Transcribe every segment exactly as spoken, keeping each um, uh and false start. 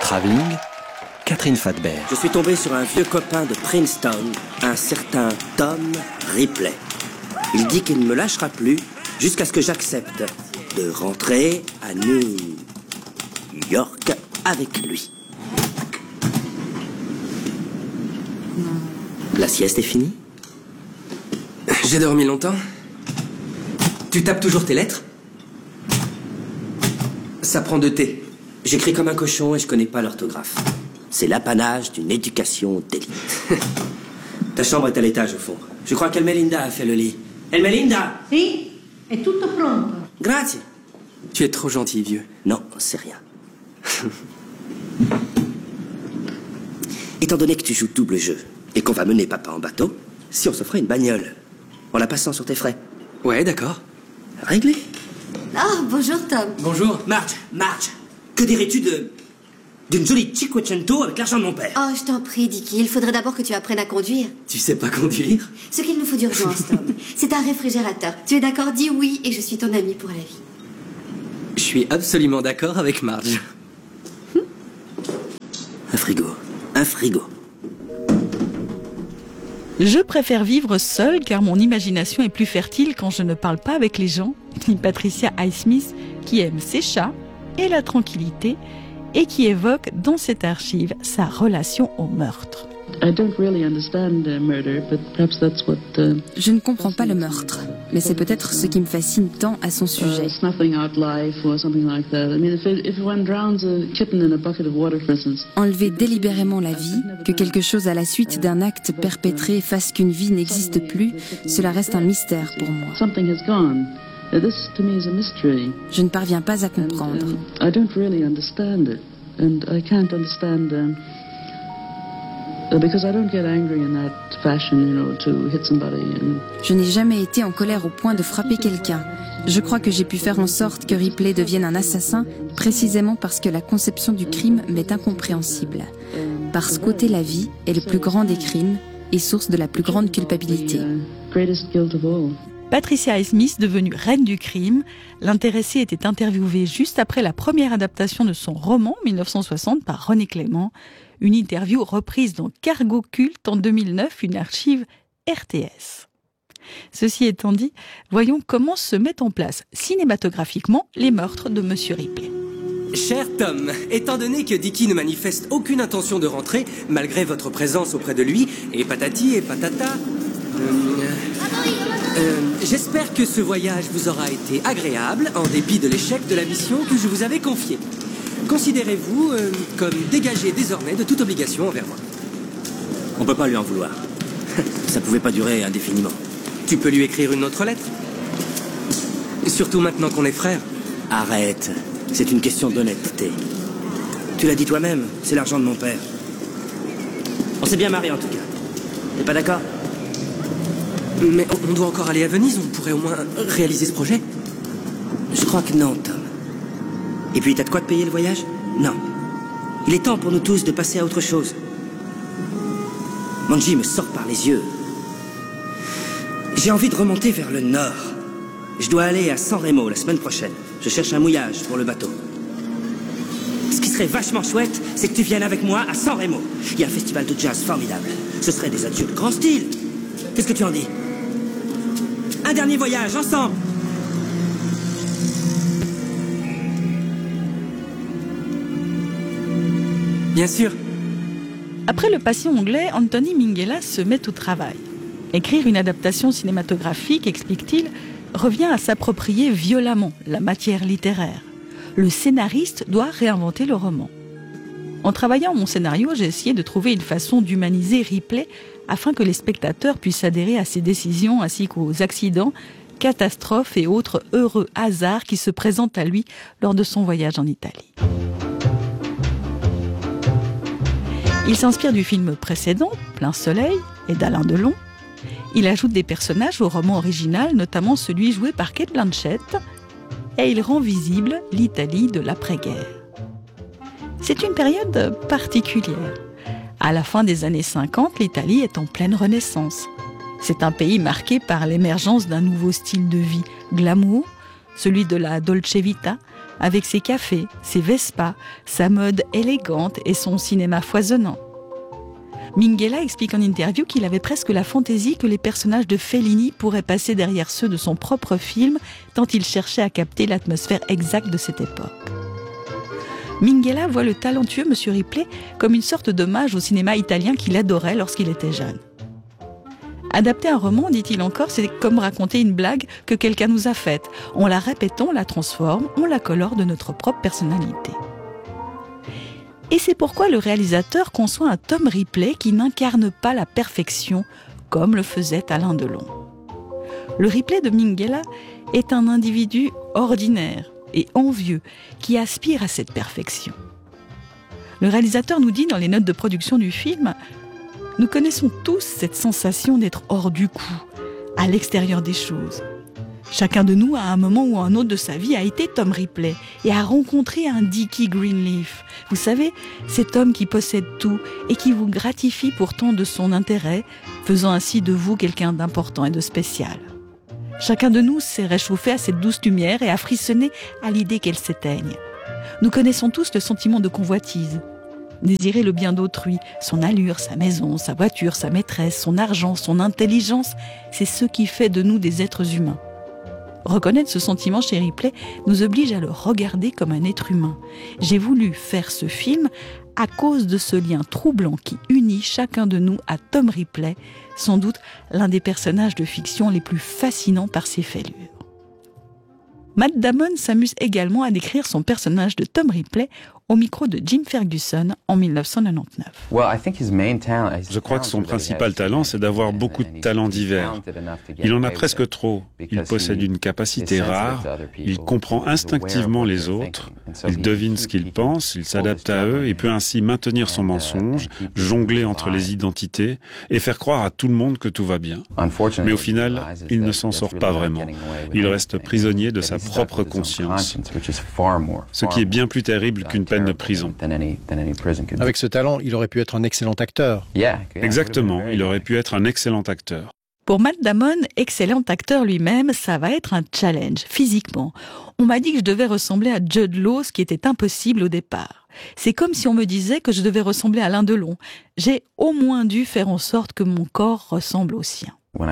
Travelling, Catherine Fathberg. Je suis tombé sur un vieux copain de Princeton, un certain Tom Ripley. Il dit qu'il ne me lâchera plus jusqu'à ce que j'accepte de rentrer à New York avec lui. La sieste est finie? J'ai dormi longtemps. Tu tapes toujours tes lettres? Ça prend deux T. J'écris comme un cochon et je connais pas l'orthographe. C'est l'apanage d'une éducation d'élite. Ta chambre est à l'étage au fond. Je crois qu'Elmelinda a fait le lit. Elmelinda! Si, è tutto pronto. Grazie. Tu es trop gentil, vieux. Non, c'est rien. Étant donné que tu joues double jeu et qu'on va mener papa en bateau, si on se ferait une bagnole, en la passant sur tes frais. Ouais, d'accord. Réglé. Ah, bonjour Tom. Bonjour. Marge, Marge, que dirais-tu de... d'une jolie Cinquecento avec l'argent de mon père? Oh, je t'en prie, Dicky, il faudrait d'abord que tu apprennes à conduire. Tu sais pas conduire? Ce qu'il nous faut d'urgence, Tom, c'est un réfrigérateur. Tu es d'accord? Dis oui et je suis ton ami pour la vie. Je suis absolument d'accord avec Marge. Hum? Un frigo. Un frigo. Je préfère vivre seule car mon imagination est plus fertile quand je ne parle pas avec les gens, dit Patricia Highsmith, qui aime ses chats et la tranquillité et qui évoque dans cette archive sa relation au meurtre. Je ne comprends pas le meurtre, mais c'est peut-être ce qui me fascine tant à son sujet. Enlever délibérément la vie, que quelque chose à la suite d'un acte perpétré fasse qu'une vie n'existe plus, cela reste un mystère pour moi. Je ne parviens pas à comprendre. Je n'ai jamais été en colère au point de frapper quelqu'un. Je crois que j'ai pu faire en sorte que Ripley devienne un assassin précisément parce que la conception du crime m'est incompréhensible. Parce qu'ôter la vie est le plus grand des crimes et source de la plus grande culpabilité. Patricia Highsmith, devenue reine du crime, l'intéressée était interviewée juste après la première adaptation de son roman mille neuf cent soixante par René Clément, une interview reprise dans Cargo Culte en deux mille neuf, une archive R T S. Ceci étant dit, voyons comment se mettent en place cinématographiquement les meurtres de Monsieur Ripley. Cher Tom, étant donné que Dicky ne manifeste aucune intention de rentrer, malgré votre présence auprès de lui, et patati et patata... Euh, euh, j'espère que ce voyage vous aura été agréable, en dépit de l'échec de la mission que je vous avais confiée. Considérez-vous euh, comme dégagé désormais de toute obligation envers moi. On peut pas lui en vouloir. Ça pouvait pas durer indéfiniment. Tu peux lui écrire une autre lettre. Surtout maintenant qu'on est frères. Arrête. C'est une question d'honnêteté. Tu l'as dit toi-même, c'est l'argent de mon père. On s'est bien mariés en tout cas. T'es pas d'accord? Mais on doit encore aller à Venise, on pourrait au moins réaliser ce projet. Je crois que non, Tom. Et puis, t'as de quoi te payer le voyage? Non. Il est temps pour nous tous de passer à autre chose. Manji me sort par les yeux. J'ai envie de remonter vers le nord. Je dois aller à San Remo la semaine prochaine. Je cherche un mouillage pour le bateau. Ce qui serait vachement chouette, c'est que tu viennes avec moi à San Remo. Il y a un festival de jazz formidable. Ce serait des adieux de grand style. Qu'est-ce que tu en dis? Un dernier voyage, ensemble! Bien sûr. Après le patient anglais, Anthony Minghella se met au travail. Écrire une adaptation cinématographique, explique-t-il, revient à s'approprier violemment la matière littéraire. Le scénariste doit réinventer le roman. En travaillant mon scénario, j'ai essayé de trouver une façon d'humaniser Ripley afin que les spectateurs puissent adhérer à ses décisions ainsi qu'aux accidents, catastrophes et autres heureux hasards qui se présentent à lui lors de son voyage en Italie. Il s'inspire du film précédent, Plein Soleil, et d'Alain Delon. Il ajoute des personnages au roman original, notamment celui joué par Cate Blanchett, et il rend visible l'Italie de l'après-guerre. C'est une période particulière. À la fin des années cinquante, l'Italie est en pleine renaissance. C'est un pays marqué par l'émergence d'un nouveau style de vie glamour, celui de la Dolce Vita, avec ses cafés, ses Vespa, sa mode élégante et son cinéma foisonnant. Minghella explique en interview qu'il avait presque la fantaisie que les personnages de Fellini pourraient passer derrière ceux de son propre film, tant il cherchait à capter l'atmosphère exacte de cette époque. Minghella voit le talentueux M. Ripley comme une sorte d'hommage au cinéma italien qu'il adorait lorsqu'il était jeune. Adapter un roman, dit-il encore, c'est comme raconter une blague que quelqu'un nous a faite. On la répète, on la transforme, on la colore de notre propre personnalité. Et c'est pourquoi le réalisateur conçoit un Tom Ripley qui n'incarne pas la perfection comme le faisait Alain Delon. Le Ripley de Minghella est un individu ordinaire et envieux qui aspire à cette perfection. Le réalisateur nous dit dans les notes de production du film « Nous connaissons tous cette sensation d'être hors du coup, à l'extérieur des choses. Chacun de nous, à un moment ou un autre de sa vie, a été Tom Ripley et a rencontré un Dickie Greenleaf. Vous savez, cet homme qui possède tout et qui vous gratifie pourtant de son intérêt, faisant ainsi de vous quelqu'un d'important et de spécial. Chacun de nous s'est réchauffé à cette douce lumière et a frissonné à l'idée qu'elle s'éteigne. Nous connaissons tous le sentiment de convoitise. Désirer le bien d'autrui, son allure, sa maison, sa voiture, sa maîtresse, son argent, son intelligence, c'est ce qui fait de nous des êtres humains. Reconnaître ce sentiment chez Ripley nous oblige à le regarder comme un être humain. J'ai voulu faire ce film à cause de ce lien troublant qui unit chacun de nous à Tom Ripley, sans doute l'un des personnages de fiction les plus fascinants par ses fêlures. Matt Damon s'amuse également à décrire son personnage de Tom Ripley au micro de Jim Ferguson en dix-neuf cent quatre-vingt-dix-neuf. Je crois que son principal talent, c'est d'avoir beaucoup de talents divers. Il en a presque trop. Il possède une capacité rare. Il comprend instinctivement les autres. Il devine ce qu'ils pensent. Il s'adapte à eux et peut ainsi maintenir son mensonge, jongler entre les identités et faire croire à tout le monde que tout va bien. Mais au final, il ne s'en sort pas vraiment. Il reste prisonnier de sa propre conscience. Ce qui est bien plus terrible qu'une peine de prison. Avec ce talent, il aurait pu être un excellent acteur. Exactement, il aurait pu être un excellent acteur. Pour Matt Damon, excellent acteur lui-même, ça va être un challenge, physiquement. On m'a dit que je devais ressembler à Jude Law, ce qui était impossible au départ. C'est comme si on me disait que je devais ressembler à Alain Delon. J'ai au moins dû faire en sorte que mon corps ressemble au sien.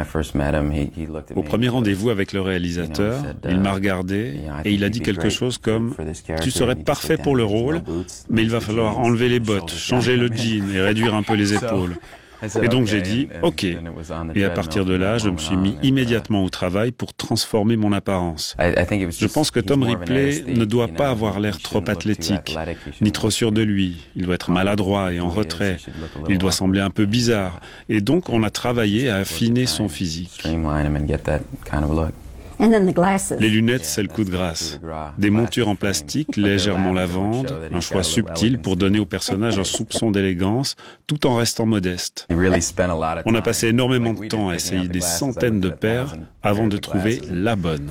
Au premier rendez-vous avec le réalisateur, il m'a regardé et il a dit quelque chose comme « Tu serais parfait pour le rôle, mais il va falloir enlever les bottes, changer le jean et réduire un peu les épaules. » Et donc j'ai dit « Ok ». Et à partir de là, je me suis mis immédiatement au travail pour transformer mon apparence. Je pense que Tom Ripley ne doit pas avoir l'air trop athlétique, ni trop sûr de lui. Il doit être maladroit et en retrait. Il doit sembler un peu bizarre. Et donc on a travaillé à affiner son physique. Les lunettes, c'est le coup de grâce. Des montures en plastique, légèrement lavande, un choix subtil pour donner au personnage un soupçon d'élégance, tout en restant modeste. On a passé énormément de temps à essayer des centaines de paires avant de trouver la bonne.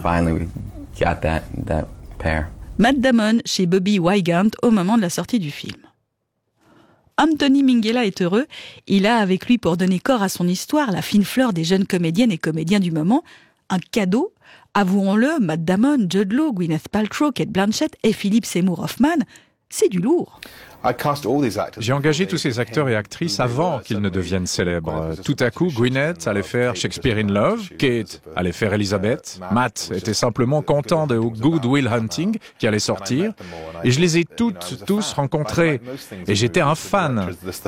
Matt Damon chez Bobby Wygant au moment de la sortie du film. Anthony Minghella est heureux. Il a avec lui, pour donner corps à son histoire, la fine fleur des jeunes comédiennes et comédiens du moment, un cadeau. Avouons-le, Matt Damon, Jude Law, Gwyneth Paltrow, Cate Blanchett et Philip Seymour Hoffman, c'est du lourd. J'ai engagé tous ces acteurs et actrices avant qu'ils ne deviennent célèbres. Tout à coup, Gwyneth allait faire Shakespeare in Love, Kate allait faire Elizabeth, Matt était simplement content de Good Will Hunting qui allait sortir, et je les ai toutes, tous rencontrés, et j'étais un fan.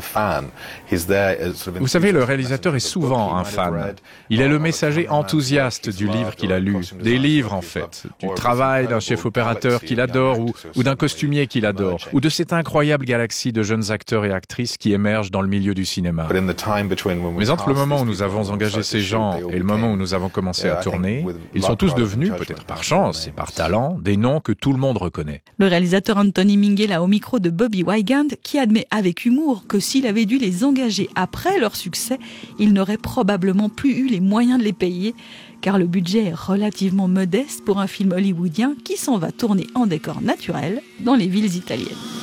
Vous savez, le réalisateur est souvent un fan. Il est le messager enthousiaste du livre qu'il a lu, des livres en fait, du travail d'un chef opérateur qu'il adore, ou, ou d'un costumier qu'il adore, ou de cette incroyable galaxie de jeunes acteurs et actrices qui émergent dans le milieu du cinéma. Mais entre le moment où nous avons engagé ces gens et le moment où nous avons commencé à tourner, ils sont tous devenus, peut-être par chance et par talent, des noms que tout le monde reconnaît. Le réalisateur Anthony Minghella au micro de Bobby Wygant, qui admet avec humour que s'il avait dû les engager après leur succès, il n'aurait probablement plus eu les moyens de les payer, car le budget est relativement modeste pour un film hollywoodien qui s'en va tourner en décor naturel dans les villes italiennes.